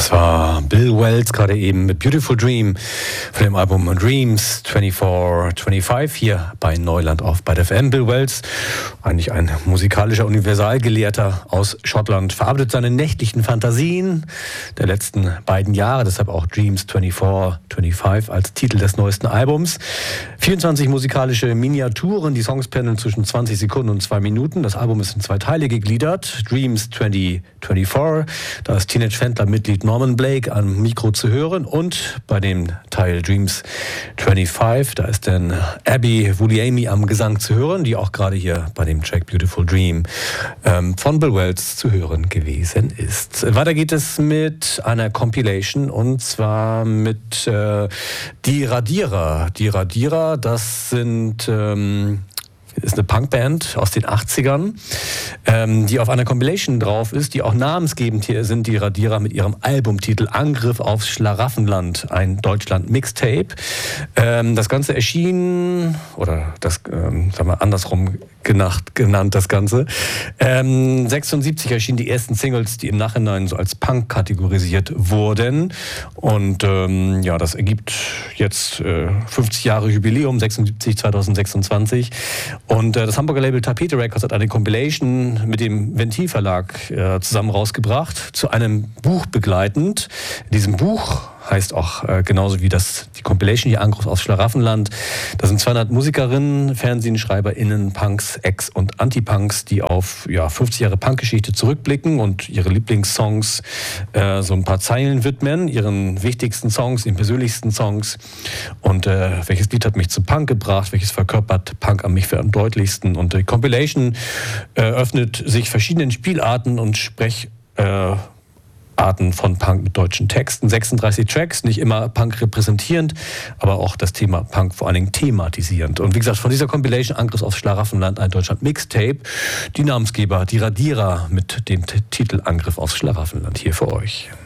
Das war Bill Wells gerade eben mit Beautiful Dream von dem Album Dreams 2425 hier bei Neuland auf Byte FM. Bill Wells, eigentlich ein musikalischer Universalgelehrter aus Schottland, verarbeitet seine nächtlichen Fantasien der letzten beiden Jahre, deshalb auch Dreams 2425 als Titel des neuesten Albums. 24 musikalische Miniaturen, die Songs pendeln zwischen 20 Sekunden und 2 Minuten. Das Album ist in 2 Teile gegliedert. Dreams 2024, da ist Teenage Fanclub-Mitglied Norman Blake am Mikro zu hören, und bei dem Teil Dreams 25, da ist dann Abby Vulliamy am Gesang zu hören, die auch gerade hier bei dem Track Beautiful Dream von Bill Wells zu hören gewesen ist. Weiter geht es mit einer Compilation, und zwar mit Die Radierer. Die Radierer, das ist eine Punkband aus den 80ern, die auf einer Compilation drauf ist, die auch namensgebend hier sind, die Radierer, mit ihrem Albumtitel Angriff aufs Schlaraffenland, ein Deutschland-Mixtape. Das Ganze erschien, oder das, sagen wir andersrum genannt, das Ganze. 76 erschienen die ersten Singles, die im Nachhinein so als Punk kategorisiert wurden. Und ja, das ergibt jetzt 50 Jahre Jubiläum, 76 2026. Und das Hamburger Label Tapete Records hat eine Compilation mit dem Ventil Verlag zusammen rausgebracht, zu einem Buch begleitend. In diesem Buch heißt auch genauso wie die Compilation hier Angriff aufs Schlaraffenland. Da sind 200 Musikerinnen, FernsehschreiberInnen, Punks, Ex- und Anti-Punks, die auf 50 Jahre Punkgeschichte zurückblicken und ihre Lieblingssongs so ein paar Zeilen widmen, ihren wichtigsten Songs, ihren persönlichsten Songs. Und welches Lied hat mich zu Punk gebracht, welches verkörpert Punk am mich am deutlichsten. Und die Compilation öffnet sich verschiedenen Spielarten und Arten von Punk mit deutschen Texten. 36 Tracks, nicht immer Punk repräsentierend, aber auch das Thema Punk vor allen Dingen thematisierend. Und wie gesagt, von dieser Compilation Angriff aufs Schlaraffenland, ein Deutschland-Mixtape, die Namensgeber, die Radierer mit dem Titel Angriff aufs Schlaraffenland hier für euch.